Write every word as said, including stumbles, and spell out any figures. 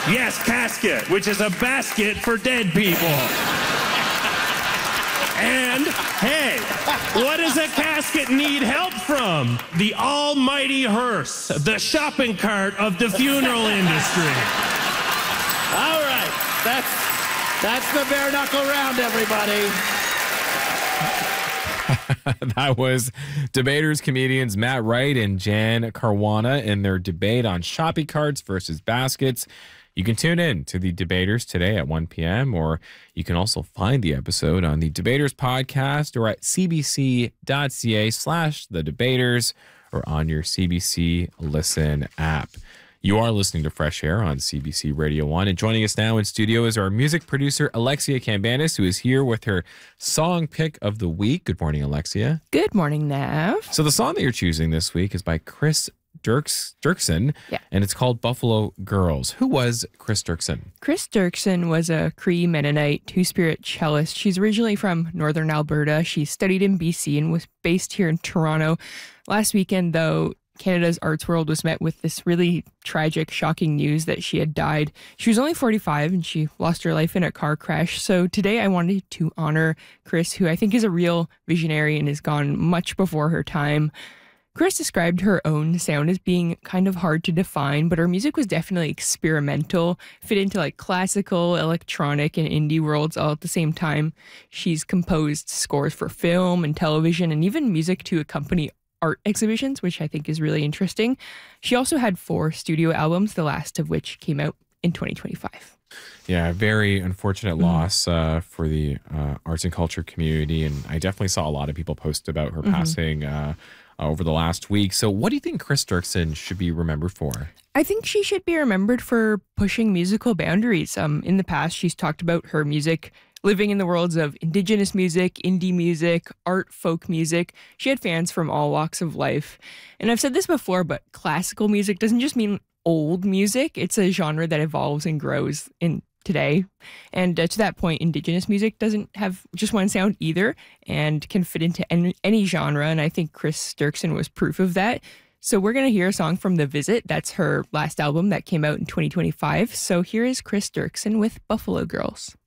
Yes, casket, which is a basket for dead people. And, hey, what does a casket need help from? The almighty hearse, the shopping cart of the funeral industry. All right, that's, that's the bare knuckle round, everybody. That was debaters, comedians Matt Wright and Jan Caruana in their debate on shopping carts versus baskets. You can tune in to the debaters today at one p.m. or you can also find the episode on the Debaters podcast or at cbc.ca slash the debaters or on your C B C Listen app. You are listening to Fresh Air on C B C Radio one. And joining us now in studio is our music producer, Alexia Cambanis, who is here with her song pick of the week. Good morning, Alexia. Good morning, Nav. So the song that you're choosing this week is by Chris Dirks, Dirksen, yeah. and it's called Buffalo Girls. Who was Chris Dirksen? Chris Dirksen was a Cree Mennonite two-spirit cellist. She's originally from northern Alberta. She studied in B C and was based here in Toronto. Last weekend, though, Canada's arts world was met with this really tragic, shocking news that she had died. She was only forty-five and she lost her life in a car crash. So today I wanted to honor Chris, who I think is a real visionary and has gone much before her time. Chris described her own sound as being kind of hard to define, but her music was definitely experimental, fit into like classical, electronic, and indie worlds all at the same time. She's composed scores for film and television and even music to accompany art exhibitions, which I think is really interesting. She also had four studio albums, the last of which came out in twenty twenty-five. Yeah, very unfortunate mm-hmm. loss uh, for the uh, arts and culture community. And I definitely saw a lot of people post about her mm-hmm. passing uh, over the last week. So what do you think Chris Dirksen should be remembered for? I think she should be remembered for pushing musical boundaries. Um, in the past, she's talked about her music living in the worlds of Indigenous music, indie music, art, folk music. She had fans from all walks of life. And I've said this before, but classical music doesn't just mean old music. It's a genre that evolves and grows in today. And uh, to that point, Indigenous music doesn't have just one sound either and can fit into any, any genre. And I think Chris Dirksen was proof of that. So we're going to hear a song from The Visit. That's her last album that came out in twenty twenty-five. So here is Chris Dirksen with Buffalo Girls.